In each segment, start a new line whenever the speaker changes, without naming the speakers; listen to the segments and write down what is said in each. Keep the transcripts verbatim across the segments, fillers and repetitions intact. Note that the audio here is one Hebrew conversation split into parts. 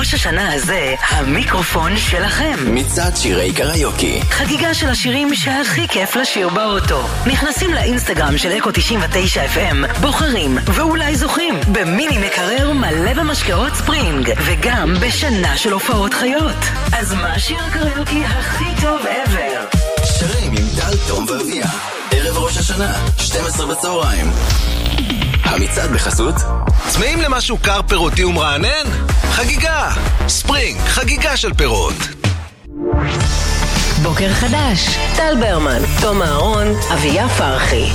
ראש השנה הזה, המיקרופון שלכם.
מצעד שירי קריוקי.
חגיגה של השירים שהכי כיף לשיר באוטו. נכנסים לאינסטגרם של אקו תשעים ותשע אף אם, בוחרים ואולי זוכים במיני מקרר מלא במשקאות ספרינג, וגם בשנה של הופעות חיות. אז מה שיר הקריוקי הכי טוב ever?
שרים עם טל, תום ואביה. ערב ראש השנה, שתים עשרה בצהריים. המצעד בחסות? צמאים למשהו קר פירותי ומרענן? חגיגה! ספרינג, חגיגה של פירות.
בוקר חדש, טל ברמן, תום אהרון, אביה פרחי.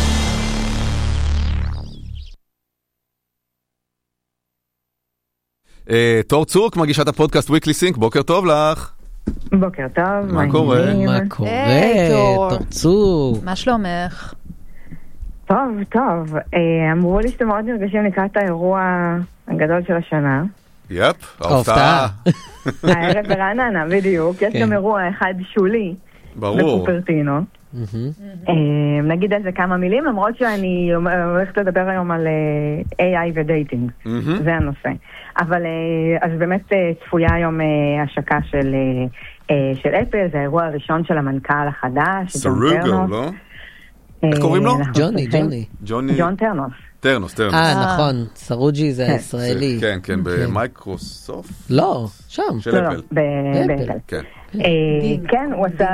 תור צוק, מגישת הפודקאסט Weekly Sync, בוקר טוב לך.
בוקר טוב.
מה קורה?
מה קורה? תור צוק. מה שלומך?
טוב, טוב. אמרו לי שאתם מאוד נרגשים לקראת האירוע הגדול של השנה.
יפ, ההופעה.
הערב ברעננה, בדיוק. יש גם אירוע אחד שולי.
ברור.
בקופרטינו. נגיד על זה כמה מילים, למרות שאני הולכת לדבר היום על איי איי ודייטינג. זה הנושא. אבל אז באמת צפויה היום השקה של של אפל, זה האירוע הראשון של המנכ"ל החדש.
סרוגו, לא? איך קוראים לו?
ג'וני, ג'וני.
ג'ון טרנוס.
טרנוס, טרנוס.
אה, נכון. סרוג'י זה הישראלי.
כן, כן, במייקרוסופט?
לא, שם.
של אפל.
באפל.
כן.
כן, הוא עשה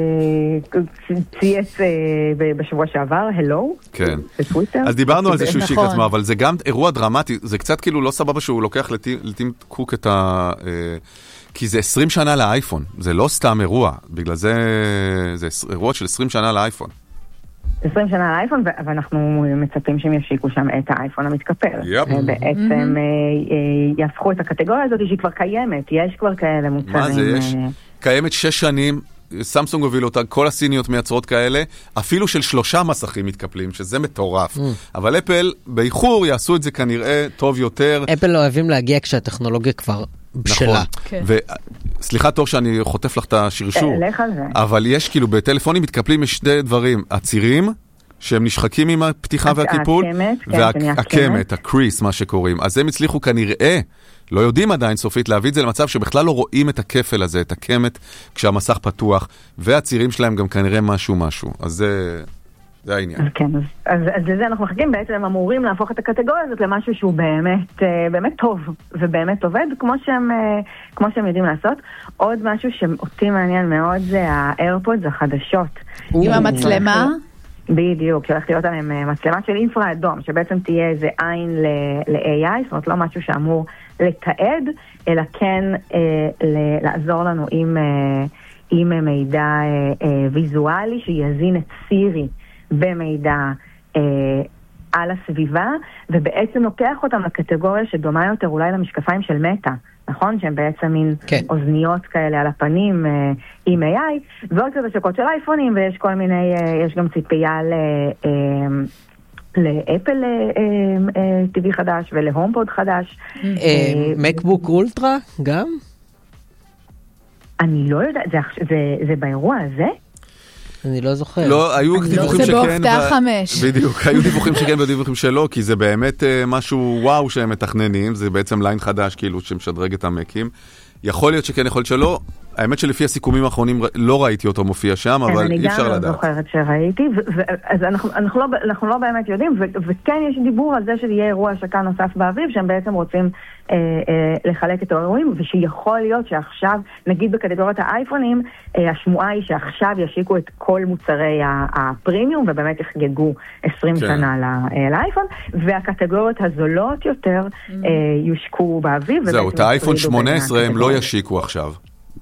צייץ בשבוע שעבר, הלו, בטוויטר.
אז דיברנו על זה שהוא שיק עצמו, אבל זה גם אירוע דרמטי, זה קצת כאילו לא סבבה שהוא לוקח לטים קוק את ה... כי זה עשרים שנה לאייפון, זה לא סתם אירוע, בגלל זה זה אירוע של עשרים שנה לאייפון.
עשרים שנה לאייפון, ואנחנו מצפים שהם ישיקו שם את האייפון המתקפל. ובעצם יהפכו את הקטגוריה הזאת שהיא כבר קיימת, יש כבר כאלה מוצרים.
מה זה יש? קיימת שש שנים, סמסונג הוביל אותה, כל הסיניות מייצרות כאלה, אפילו של שלושה מסכים מתקפלים, שזה מטורף. אבל אפל באיחור יעשו את זה כנראה טוב יותר.
אפל לא אוהבים להגיע כשהטכנולוגיה כבר בשלה.
סליחה תור שאני חוטף לך את השרשור, אבל יש כאילו בטלפונים מתקפלים שני דברים, הצירים שהם נשחקים עם הפתיחה והקיפול, והקמת, הקריס מה שקוראים, אז הם הצליחו כנראה, לא יודעים עדיין סופית להביא את זה למצב שבכלל לא רואים את הכפל הזה, את הקמת כשהמסך פתוח, והצירים שלהם גם כנראה משהו משהו, אז זה... זה העניין.
כן, אז, אז, אז לזה אנחנו מחכים, בעצם הם אמורים להפוך את הקטגוריה הזאת למשהו שהוא באמת, באמת טוב, ובאמת עובד, כמו שהם, כמו שהם יודעים לעשות. עוד משהו שאותי מעניין מאוד זה האיירפודס החדשות.
עם המצלמה?
בדיוק, שהולך להיות עליהם מצלמה של אינפרה אדום, שבעצם תהיה איזה עין ל-איי איי, זאת אומרת לא משהו שאמור לתעד, אלא כן לעזור לנו עם, עם מידע ויזואלי שיזין את סירי. במידע אה, על הסביבה, ובעצם לוקח אותם לקטגוריה שדומה יותר אולי למשקפיים של מטה, נכון? שהם בעצם מין כן. אוזניות כאלה על הפנים אה, עם איי איי, ועוד קצת השקות של אייפונים, ויש כל מיני, אה, יש גם ציפייה ל... אה, לאפל טי וי חדש ולהומפוד חדש.
מקבוק אולטרה גם?
אני לא יודעת, זה באירוע הזה?
אני לא זוכר.
לא, היו דיווחים שכן.
זה בהופעה חמש.
בדיוק, היו דיווחים שכן ודיווחים שלא, כי זה באמת משהו וואו שהם מתכננים, זה בעצם ליין חדש כאילו שמשדרג את המקים. יכול להיות שכן, יכול להיות שלא. האמת שלפי הסיכומים האחרונים לא ראיתי אותו מופיע שם, אבל אי אפשר לדעת.
אני גם לא זוכרת שראיתי, אז אנחנו לא באמת יודעים, וכן יש דיבור על זה שיהיה אירוע השקה נוסף באביב, שהם בעצם רוצים לחלק את האירועים, ושיכול להיות שעכשיו, נגיד בקטגוריית האייפונים, השמועה היא שעכשיו ישיקו את כל מוצרי הפרימיום, ובאמת יחגגו עשרים שנה לאייפון, והקטגוריות הזולות יותר יושקו באביב.
זהו, את האייפון שמונה עשרה הם לא ישיקו עכשיו.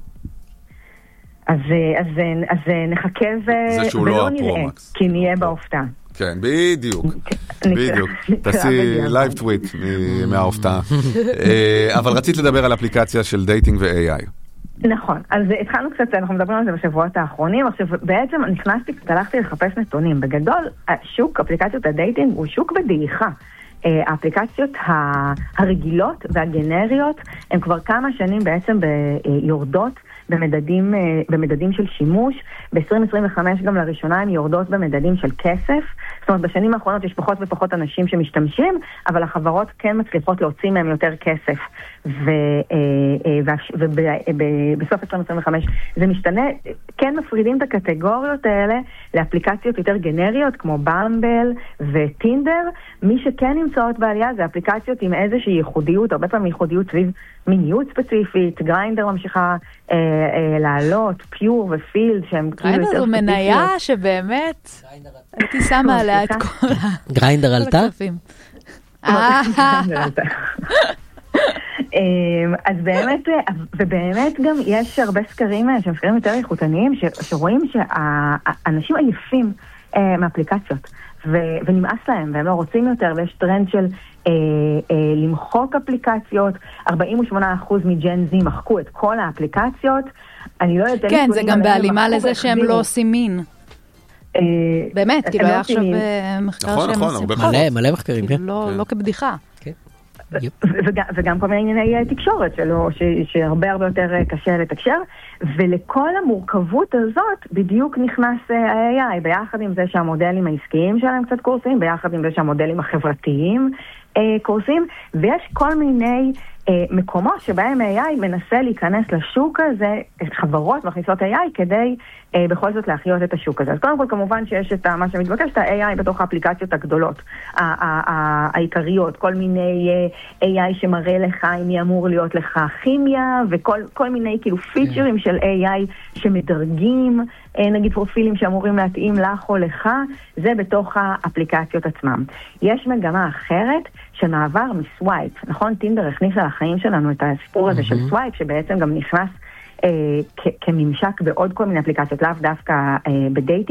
אז, אז, אז נחכה ולא נראה, כי נהיה בהופעה.
כן, בדיוק, בדיוק. תעשי לייב טוויט מההופעה. אבל רצית לדבר על אפליקציה של דייטינג ו-איי איי.
נכון, אז התחלנו קצת, אנחנו מדברים על זה בשבועות האחרונים, עכשיו בעצם נכנסתי, הלכתי לחפש נתונים. בגדול, השוק, אפליקציות הדייטינג, הוא שוק בדעיכה. האפליקציות הרגילות והגנריות, הן כבר כמה שנים בעצם יורדות במדדים, במדדים של שימוש. ב-עשרים עשרים וחמש גם לראשונה הן יורדות במדדים של כסף. זאת אומרת, בשנים האחרונות יש פחות ופחות אנשים שמשתמשים, אבל החברות כן מצליחות להוציא מהם יותר כסף. ובסוף עשרים עשרים וחמש זה משתנה, כן מפרידים את הקטגוריות האלה לאפליקציות יותר גנריות, כמו במבל וטינדר. מי שכן נמצאות בעלייה זה אפליקציות עם איזושהי ייחודיות, הרבה פעמים ייחודיות סביב מיניות ספציפית. גריינדר ממשיכה אה, אה, לעלות, פיור ופילד שהם
גריינדר זו מניה שבאמת הייתי שמה עליה את כל ה...
גריינדר עלתה?
אז באמת, ובאמת גם יש הרבה סקרים שהם סקרים יותר איכותניים שרואים שהאנשים עייפים מאפליקציות ונמאס להם והם לא רוצים יותר, ויש טרנד של למחוק אפליקציות. ארבעים ושמונה אחוז מג'ן זי מחקו את כל האפליקציות. אני לא יודעת...
כן, זה גם בהלימה לזה שהם לא עושים מין. באמת, כאילו היה עכשיו מחקר שהם עושים.
מלא, מלא מחקרים, כן.
לא כבדיחה.
וגם כל מיני ענייני תקשורת שלו, שהרבה הרבה יותר קשה לתקשר, ולכל המורכבות הזאת בדיוק נכנס ה-איי איי, ביחד עם זה שהמודלים העסקיים שלהם קצת קורסים, ביחד עם זה שהמודלים החברתיים קורסים, ויש כל מיני מקומות שבהם ה-איי איי מנסה להיכנס לשוק הזה, חברות מכניסות איי איי כדי בכל זאת להחיות את השוק הזה. אז קודם כל כמובן שיש את מה שמתבקש, את ה-איי איי בתוך האפליקציות הגדולות, העיקריות, כל מיני איי איי שמראה לך אם היא אמור להיות לך כימיה, וכל כל מיני כאילו פיצ'רים של איי איי שמדרגים, נגיד פרופילים שאמורים להתאים לך או לך, זה בתוך האפליקציות עצמם. יש מגמה אחרת שמעבר מסווייפ, נכון? טינדר הכניסה לחיים שלנו את הסיפור הזה של סווייפ, שבעצם גם נכנס אה, כ- כממשק בעוד כל מיני אפליקציות, לאו דווקא אה, בדייטינג.